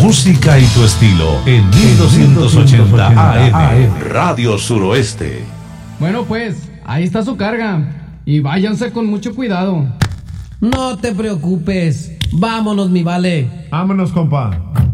música y tu estilo en 1280 AM Radio Suroeste. Bueno, pues, ahí está su carga. Y váyanse con mucho cuidado. No te preocupes. Vámonos, mi vale. Vámonos, compa.